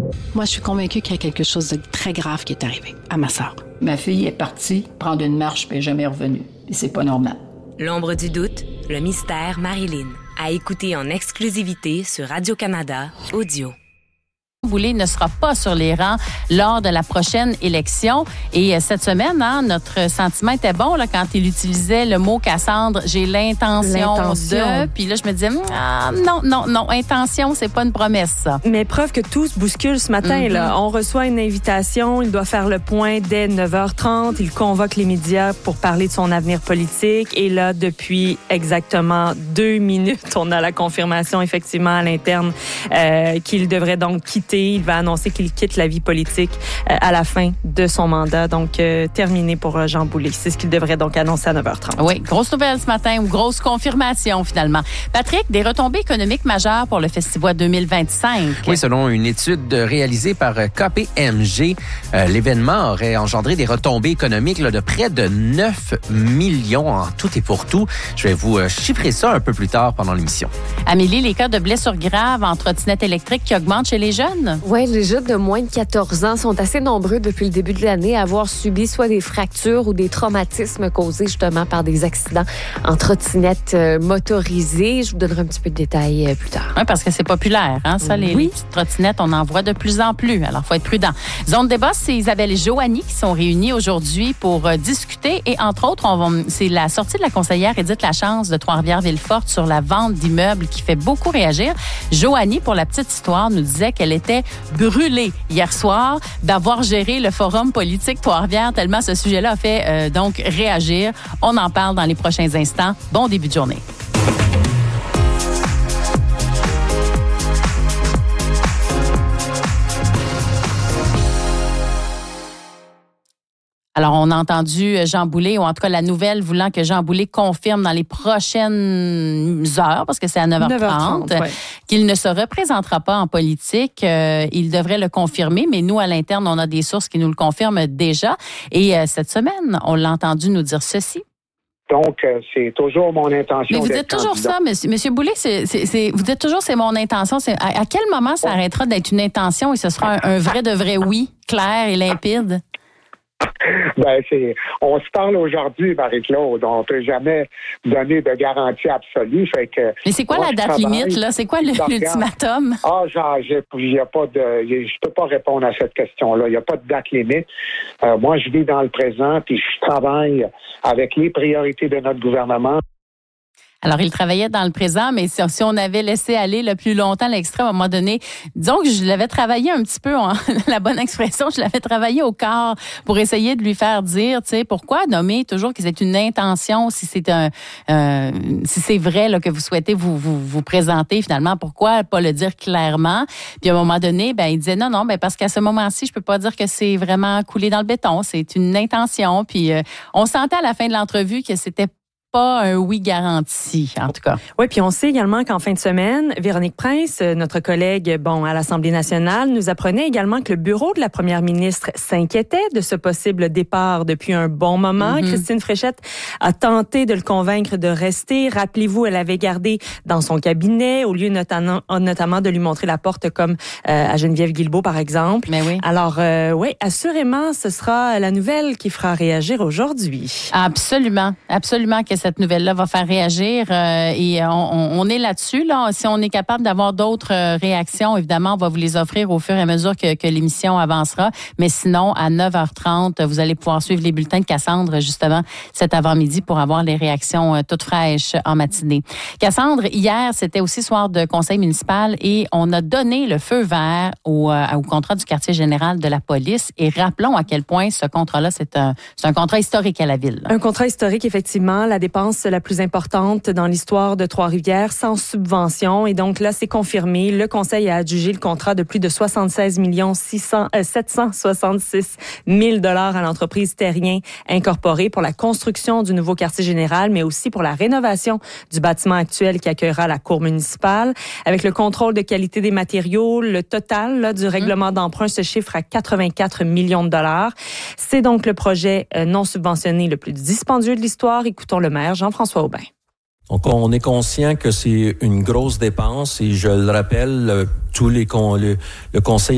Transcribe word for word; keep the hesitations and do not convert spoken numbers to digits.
Moi, je suis convaincue qu'il y a quelque chose de très grave qui est arrivé à ma sœur. Ma fille est partie prendre une marche puis elle n'est jamais revenue. Et c'est pas normal. L'ombre du doute, le mystère Marilyn. À écouter en exclusivité sur Radio-Canada Audio. Boulay ne sera pas sur les rangs lors de la prochaine élection. Et euh, cette semaine, hein, notre sentiment était bon là, quand il utilisait le mot Cassandre. J'ai l'intention, l'intention. de... Puis là, je me disais, ah, non, non, non, intention, c'est pas une promesse, ça. Mais preuve que tout se bouscule ce matin. Mm-hmm. Là. On reçoit une invitation. Il doit faire le point dès neuf heures trente. Il convoque les médias pour parler de son avenir politique. Et là, depuis exactement deux minutes, on a la confirmation, effectivement, à l'interne, euh, qu'il devrait donc quitter. Il va annoncer qu'il quitte la vie politique euh, à la fin de son mandat. Donc, euh, terminé pour euh, Jean Boulay. C'est ce qu'il devrait donc annoncer à neuf heures trente. Oui, grosse nouvelle ce matin ou grosse confirmation finalement. Patrick, des retombées économiques majeures pour le Festival deux mille vingt-cinq. Oui, selon une étude réalisée par K P M G, euh, l'événement aurait engendré des retombées économiques là, de près de neuf millions en tout et pour tout. Je vais vous euh, chiffrer ça un peu plus tard pendant l'émission. Amélie, les cas de blessures graves en trottinette électrique qui augmentent chez les jeunes? Oui, les jeunes de moins de quatorze ans sont assez nombreux depuis le début de l'année à avoir subi soit des fractures ou des traumatismes causés justement par des accidents en trottinette euh, motorisée. Je vous donnerai un petit peu de détails euh, plus tard. Oui, parce que c'est populaire, hein, ça, les, oui. les petites trottinettes, on en voit de plus en plus. Alors, il faut être prudent. Zone débat, c'est Isabelle et Joanie qui sont réunies aujourd'hui pour euh, discuter et, entre autres, on va, c'est la sortie de la conseillère Édith Lachance de Trois-Rivières-Villeforte sur la vente d'immeubles qui fait beaucoup réagir. Joanie, pour la petite histoire, nous disait qu'elle était brûlée hier soir d'avoir géré le forum politique Trois-Rivières, tellement ce sujet-là a fait euh, donc réagir. On en parle dans les prochains instants. Bon début de journée. Alors, on a entendu Jean Boulay, ou en tout cas la nouvelle voulant que Jean Boulay confirme dans les prochaines heures, parce que c'est à neuf heures trente, neuf heures trente ouais. qu'il ne se représentera pas en politique. Euh, il devrait le confirmer, mais nous, à l'interne, on a des sources qui nous le confirment déjà. Et euh, cette semaine, on l'a entendu nous dire ceci. Donc, euh, c'est toujours mon intention. Mais vous dites toujours candidat. ça, monsieur, monsieur Boulay, c'est, c'est, c'est, vous dites toujours c'est mon intention. C'est, à, à quel moment ça arrêtera d'être une intention et ce sera un, un vrai de vrai oui, clair et limpide? Ben, c'est, on se parle aujourd'hui, Marie-Claude. On ne peut jamais donner de garantie absolue. Fait que, mais c'est quoi moi, la date travaille, limite, là? C'est quoi le, l'ultimatum? Ah, genre, il y a pas de, je peux pas répondre à cette question-là. Il n'y a pas de date limite. Euh, moi, je vis dans le présent, puis je travaille avec les priorités de notre gouvernement. Alors, il travaillait dans le présent, mais si, si on avait laissé aller le plus longtemps l'extrait, à un moment donné, disons que je l'avais travaillé un petit peu, hein, la bonne expression, je l'avais travaillé au corps pour essayer de lui faire dire, tu sais, pourquoi nommer toujours que c'est une intention, si c'est un, euh, si c'est vrai là, que vous souhaitez vous, vous vous présenter finalement, pourquoi pas le dire clairement? Puis à un moment donné, ben il disait non, non, ben parce qu'à ce moment-ci, je peux pas dire que c'est vraiment coulé dans le béton, c'est une intention. Puis euh, on sentait à la fin de l'entrevue que c'était pas un oui garanti, en tout cas. Oui, puis on sait également qu'en fin de semaine, Véronique Prince, notre collègue bon à l'Assemblée nationale, nous apprenait également que le bureau de la première ministre s'inquiétait de ce possible départ depuis un bon moment. Mm-hmm. Christine Fréchette a tenté de le convaincre de rester. Rappelez-vous, elle avait gardé dans son cabinet, au lieu notamment, notamment de lui montrer la porte comme euh, à Geneviève Guilbeault, par exemple. Mais oui. Alors, euh, oui, assurément, ce sera la nouvelle qui fera réagir aujourd'hui. Absolument, absolument que cette nouvelle-là va faire réagir euh, et on, on est là-dessus. Là. Si on est capable d'avoir d'autres euh, réactions, évidemment, on va vous les offrir au fur et à mesure que, que l'émission avancera. Mais sinon, à neuf heures trente, vous allez pouvoir suivre les bulletins de Cassandre, justement, cet avant-midi pour avoir les réactions euh, toutes fraîches en matinée. Cassandre, hier, c'était aussi soir de conseil municipal et on a donné le feu vert au, euh, au contrat du quartier général de la police. Et rappelons à quel point ce contrat-là, c'est un, c'est un contrat historique à la ville. Un contrat historique, effectivement. La dépense la plus importante dans l'histoire de Trois-Rivières, sans subvention. Et donc là, c'est confirmé. Le conseil a adjugé le contrat de plus de soixante-seize millions sept cent soixante-six mille dollars à l'entreprise Terrien Incorporée pour la construction du nouveau quartier général, mais aussi pour la rénovation du bâtiment actuel qui accueillera la cour municipale. Avec le contrôle de qualité des matériaux, le total là, du règlement d'emprunt se chiffre à quatre-vingt-quatre millions de dollars. C'est donc le projet non subventionné le plus dispendieux de l'histoire. Écoutons le maire Jean-François Aubin. Donc, on est conscient que c'est une grosse dépense et je le rappelle, tous les con, le, le conseil